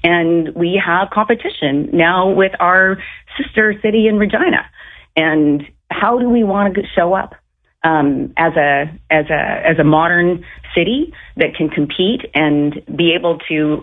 And we have competition now with our sister city in Regina. And how do we want to show up as a modern city that can compete and be able to,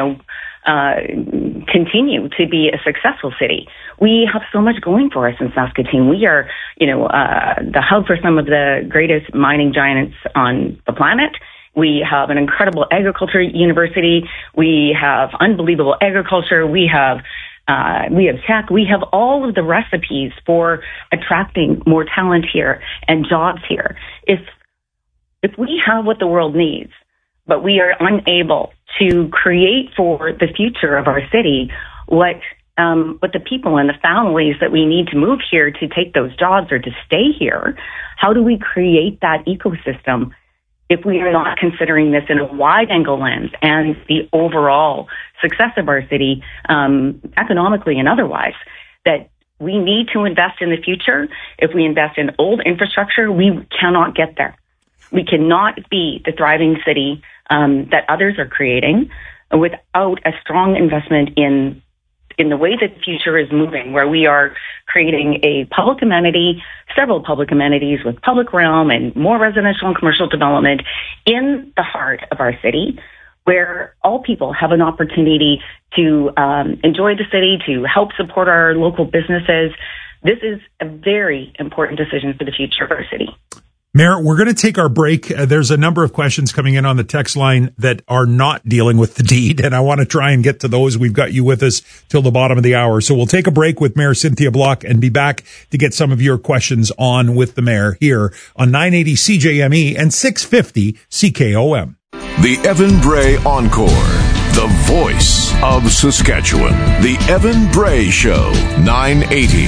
continue to be a successful city? We have so much going for us in Saskatoon. We are, the hub for some of the greatest mining giants on the planet. We have an incredible agriculture university. We have unbelievable agriculture. We have tech. We have all of the recipes for attracting more talent here and jobs here. If we have what the world needs, but we are unable to create for the future of our city what the people and the families that we need to move here to take those jobs or to stay here, how do we create that ecosystem if we are not considering this in a wide-angle lens and the overall success of our city, economically and otherwise, that we need to invest in the future? If we invest in old infrastructure, we cannot get there. We cannot be the thriving city that others are creating without a strong investment in the way that the future is moving, where we are creating a public amenity, several public amenities with public realm and more residential and commercial development in the heart of our city, where all people have an opportunity to enjoy the city, to help support our local businesses. This is a very important decision for the future of our city. Mayor, we're going to take our break. There's a number of questions coming in on the text line that are not dealing with the deed, and I want to try and get to those. We've got you with us till the bottom of the hour. So we'll take a break with Mayor Cynthia Block and be back to get some of your questions on with the mayor here on 980 CJME and 650 CKOM. The Evan Bray Encore, the voice of Saskatchewan. The Evan Bray Show, 980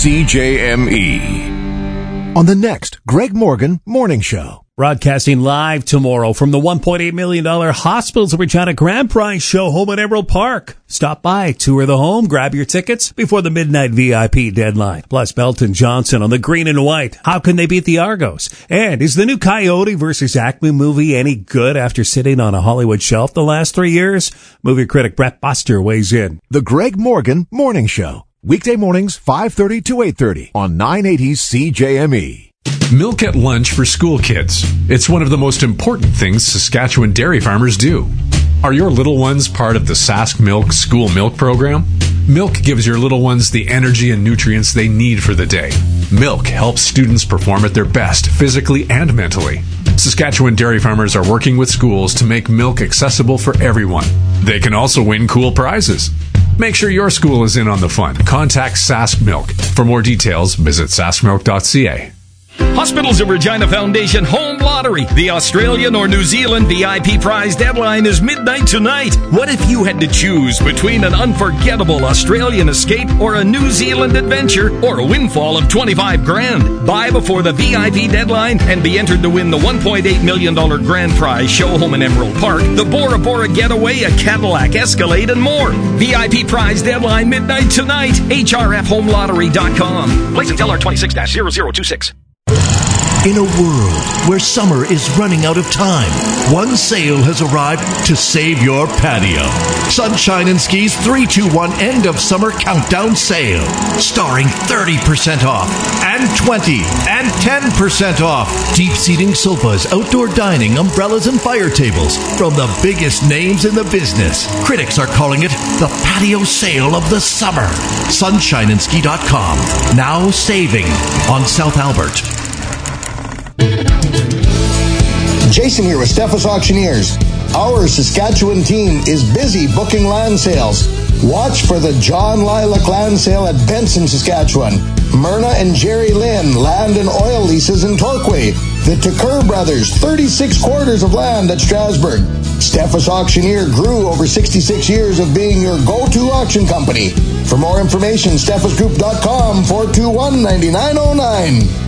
CJME. On the next Greg Morgan Morning Show. Broadcasting live tomorrow from the $1.8 million Hospitals of Regina Grand Prize Show home at Emerald Park. Stop by, tour the home, grab your tickets before the midnight VIP deadline. Plus Belton Johnson on the green and white. How can they beat the Argos? And is the new Coyote versus Acme movie any good after sitting on a Hollywood shelf the last 3 years? Movie critic Brett Buster weighs in. The Greg Morgan Morning Show. Weekday mornings, 5:30 to 8:30 on 980 CJME. Milk at lunch for school kids. It's one of the most important things Saskatchewan dairy farmers do. Are your little ones part of the Sask Milk School Milk Program? Milk gives your little ones the energy and nutrients they need for the day. Milk helps students perform at their best physically and mentally. Saskatchewan dairy farmers are working with schools to make milk accessible for everyone. They can also win cool prizes. Make sure your school is in on the fun. Contact Sask Milk. For more details, visit saskmilk.ca. Hospitals of Regina Foundation Home Lottery. The Australian or New Zealand VIP prize deadline is midnight tonight. What if you had to choose between an unforgettable Australian escape or a New Zealand adventure or a windfall of $25,000? Buy before the VIP deadline and be entered to win the $1.8 million grand prize show home in Emerald Park, the Bora Bora getaway, a Cadillac Escalade, and more. VIP prize deadline midnight tonight. HRFHomeLottery.com. Place until R26-0026. In a world where summer is running out of time, one sale has arrived to save your patio. Sunshine and Ski's 3-2-1 End of Summer Countdown Sale. Starring 30% off and 20% and 10% off. Deep seating sofas, outdoor dining, umbrellas, and fire tables from the biggest names in the business. Critics are calling it the patio sale of the summer. SunshineandSki.com. Now saving on South Albert. Jason here with Steffes Auctioneers. Our Saskatchewan team is busy booking land sales. Watch for the John Lilac Land Sale at Benson, Saskatchewan. Myrna and Jerry Lynn Land and Oil Leases in Torquay. The Tucker Brothers 36 quarters of land at Strasbourg. Steffes Auctioneer grew over 66 years of being your go-to auction company. For more information, steffesgroup.com 421-9909.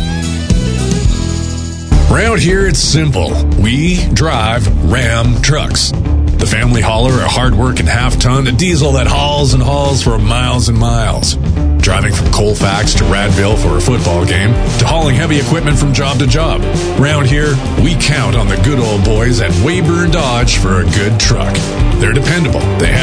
Around here, it's simple. We drive Ram trucks. The family hauler, a hard-working half-ton, a diesel that hauls and hauls for miles and miles. Driving from Colfax to Radville for a football game, to hauling heavy equipment from job to job. Around here, we count on the good old boys at Weyburn Dodge for a good truck. They're dependable. They have